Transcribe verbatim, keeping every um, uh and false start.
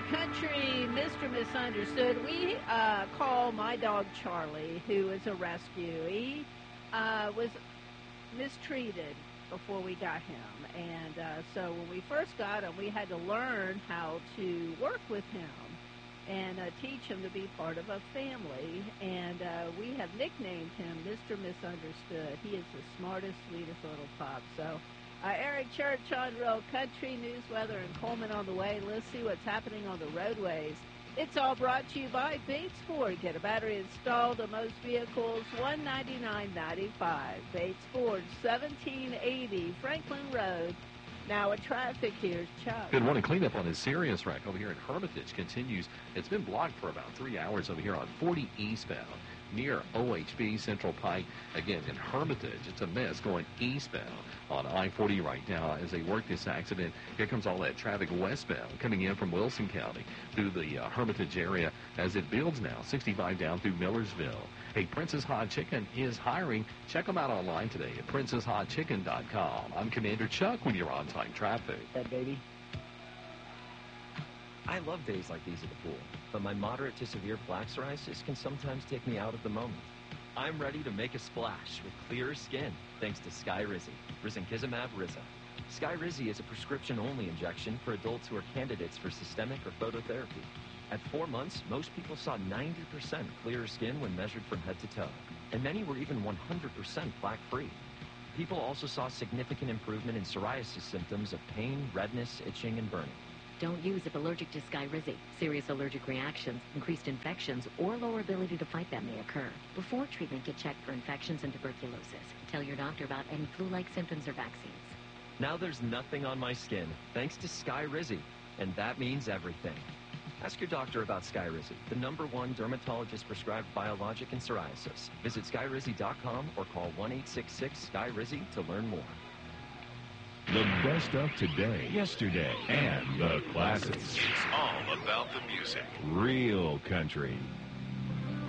Country, Mister Misunderstood. We uh, call my dog Charlie, who is a rescue. He uh, was mistreated before we got him. And uh, so when we first got him, we had to learn how to work with him and uh, teach him to be part of a family. And uh, we have nicknamed him Mister Misunderstood. He is the smartest, sweetest little pup. So uh, Eric Church on Real Country, news, weather, and Coleman on the way. Let's see what's happening on the roadways. It's all brought to you by Bates Ford. Get a battery installed on most vehicles, one ninety-nine ninety-five. Bates Ford, seventeen eighty Franklin Road. Now a traffic, here's Chuck. Good morning. Cleanup on a serious wreck over here in Hermitage continues. It's been blocked for about three hours over here on forty eastbound near O H B Central Pike. Again, in Hermitage, it's a mess going eastbound on I forty right now as they work this accident. Here comes all that traffic westbound coming in from Wilson County through the uh, Hermitage area as it builds now. sixty-five down through Millersville. Hey, Princess Hot Chicken is hiring. Check them out online today at princess hot chicken dot com. I'm Commander Chuck when you're on time traffic. That baby. I love days like these at the pool, but my moderate to severe plaque psoriasis can sometimes take me out of the moment. I'm ready to make a splash with clearer skin thanks to Skyrizi, risankizumab Riza. Skyrizi is a prescription-only injection for adults who are candidates for systemic or phototherapy. At four months, most people saw ninety percent clearer skin when measured from head to toe, and many were even one hundred percent plaque-free. People also saw significant improvement in psoriasis symptoms of pain, redness, itching, and burning. Don't use if allergic to Skyrizi. Serious allergic reactions, increased infections, or lower ability to fight them may occur. Before treatment, get checked for infections and tuberculosis. Tell your doctor about any flu-like symptoms or vaccines. Now there's nothing on my skin, thanks to Skyrizi, and that means everything. Ask your doctor about Skyrizi, the number one dermatologist-prescribed biologic in psoriasis. Visit skyrizi dot com or call one eight six six Skyrizi to learn more. The best of today, yesterday, and the classics. It's all about the music. Real country.